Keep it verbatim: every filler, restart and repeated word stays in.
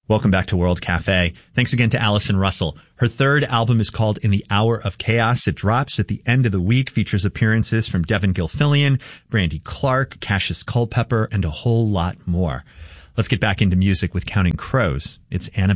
Welcome back to World Cafe. Thanks again to Allison Russell. Her third album is called In the Hour of Chaos. It drops at the end of the week, features appearances from Devin Gilfillian, Brandy Clark, Cassius Culpepper, and a whole lot more. Let's get back into music with Counting Crows. It's Annabelle.